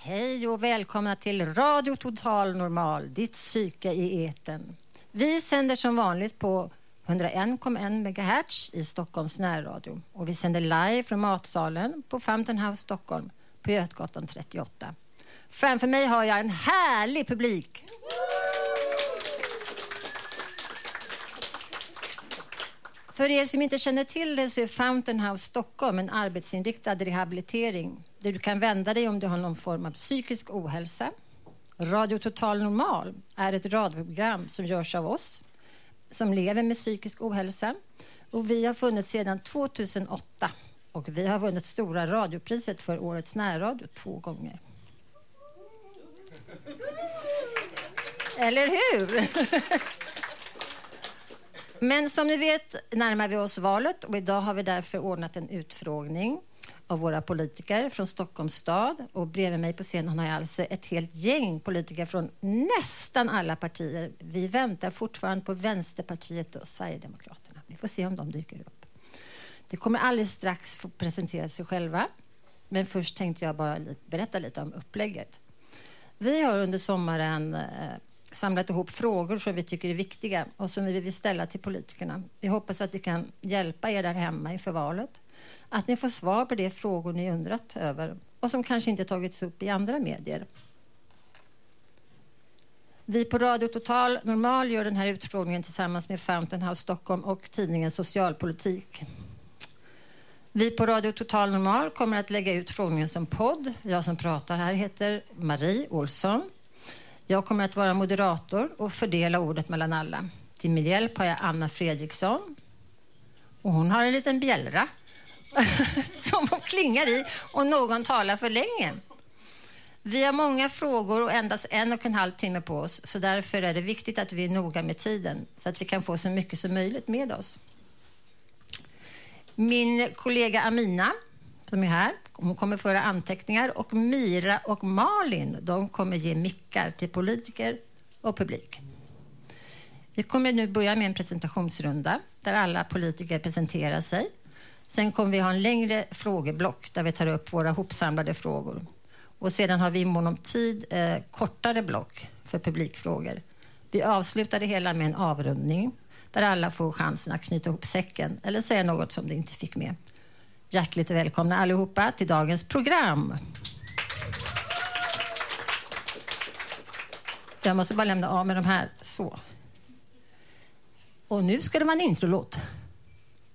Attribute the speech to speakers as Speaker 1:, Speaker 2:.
Speaker 1: Hej och välkomna till Radio Total Normal, ditt psyke i eten. Vi sänder som vanligt på 101,1 MHz i Stockholms närradio. Och vi sänder live från matsalen på Fountain House Stockholm på Götgatan 38. Framför mig har jag en härlig publik. För er som inte känner till det så är Fountain House Stockholm en arbetsinriktad rehabilitering där du kan vända dig om du har någon form av psykisk ohälsa. Radio Total Normal är ett radioprogram som görs av oss som lever med psykisk ohälsa. Och vi har funnits sedan 2008 och vi har vunnit stora radiopriset för årets närradio 2 gånger. Eller hur? Men som ni vet närmar vi oss valet och idag har vi därför ordnat en utfrågning av våra politiker från Stockholms stad. Och bredvid mig på scenen har jag alltså ett helt gäng politiker från nästan alla partier. Vi väntar fortfarande på Vänsterpartiet och Sverigedemokraterna. Vi får se om de dyker upp. Det kommer alldeles strax få presentera sig själva. Men först tänkte jag bara berätta lite om upplägget. Vi har under sommaren samlat ihop frågor som vi tycker är viktiga och som vi vill ställa till politikerna. Vi hoppas att det kan hjälpa er där hemma inför valet. Att ni får svar på de frågor ni undrat över och som kanske inte tagits upp i andra medier. Vi på Radio Total Normal gör den här utfrågningen tillsammans med Fountain House Stockholm och tidningen Socialpolitik. Vi på Radio Total Normal kommer att lägga ut frågningen som podd. Jag som pratar här heter Marie Olsson. Jag kommer att vara moderator och fördela ordet mellan alla. Till min hjälp har jag Anna Fredriksson. Och hon har en liten bjällra som hon klingar i och någon talar för länge. Vi har många frågor och endast 1,5 timme på oss. Så därför är det viktigt att vi är noga med tiden så att vi kan få så mycket som möjligt med oss. Min kollega Amina som är här, hon kommer föra anteckningar och Mira och Malin, de kommer ge mickar till politiker och publik. Vi kommer nu börja med en presentationsrunda där alla politiker presenterar sig. Sen kommer vi ha en längre frågeblock där vi tar upp våra hopsamlade frågor. Och sedan har vi i mån om tid kortare block för publikfrågor. Vi avslutar det hela med en avrundning där alla får chansen att knyta ihop säcken eller säga något som de inte fick med. Hjärtligt välkomna allihopa till dagens program. Jag måste bara lämna av med de här så. Och nu ska det vara en introlåt.